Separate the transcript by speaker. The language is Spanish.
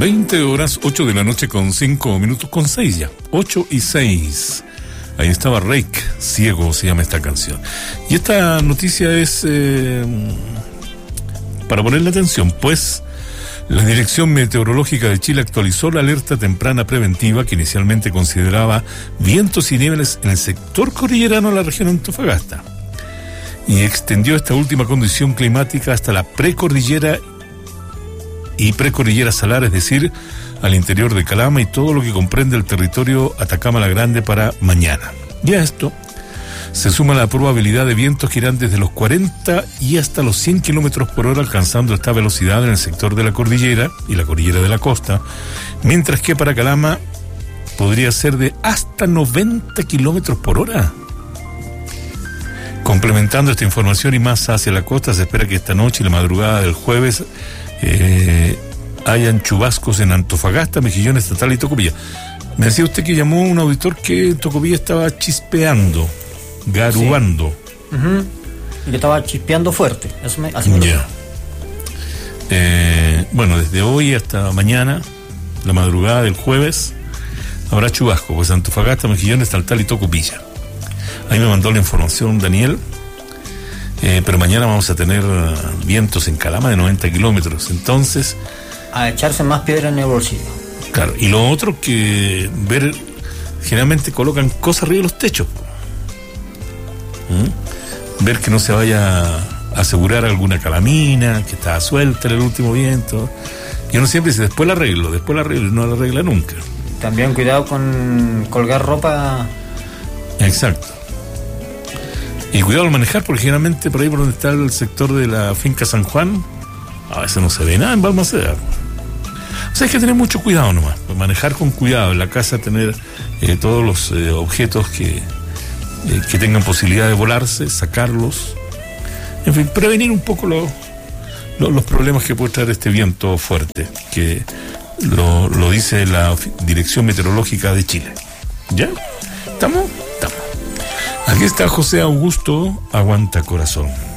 Speaker 1: 20 horas, 8 de la noche con 5 minutos, con 6 ya, 8 y 6. Ahí estaba Rake, Ciego se llama esta canción. Y esta noticia es para ponerle atención, pues la Dirección Meteorológica de Chile actualizó la alerta temprana preventiva que inicialmente consideraba vientos y nieves en el sector cordillerano de la región de Antofagasta, y extendió esta última condición climática hasta la precordillera y precordillera salar, es decir, al interior de Calama y todo lo que comprende el territorio Atacama-La Grande para mañana. Y a esto se suma la probabilidad de vientos que irán desde los 40 y hasta los 100 kilómetros por hora, alcanzando esta velocidad en el sector de la cordillera y la cordillera de la costa, mientras que para Calama podría ser de hasta 90 kilómetros por hora. Complementando esta información y más hacia la costa, se espera que esta noche y la madrugada del jueves hayan chubascos en Antofagasta, Mejillones, Estatal y Tocopilla. Me decía usted que llamó un auditor que en Tocopilla estaba chispeando, garubando.
Speaker 2: Sí. Uh-huh. Y que estaba chispeando fuerte. Así me lo
Speaker 1: yeah. Bueno, desde hoy hasta mañana, la madrugada del jueves, habrá chubasco, pues Antofagasta, Mejillones, Estatal y Tocopilla. Ahí me mandó la información Daniel. Pero mañana vamos a tener vientos en Calama de 90 kilómetros. Entonces,
Speaker 2: a echarse más piedra en el bolsillo.
Speaker 1: Claro, y lo otro que ver, generalmente colocan cosas arriba de los techos. Ver que no se vaya a asegurar alguna calamina, que está suelta en el último viento. Y uno siempre dice, después la arreglo, no la arregla nunca.
Speaker 2: También cuidado con colgar ropa.
Speaker 1: Exacto. Y cuidado al manejar, porque generalmente por ahí por donde está el sector de la finca San Juan, a veces no se ve nada en Balmaceda. O sea, hay que tener mucho cuidado nomás, manejar con cuidado en la casa, tener todos los objetos que tengan posibilidad de volarse, sacarlos, en fin, prevenir un poco los problemas que puede traer este viento fuerte, que lo dice la Dirección Meteorológica de Chile. ¿Ya? ¿Estamos? Aquí está José Augusto Aguanta Corazón.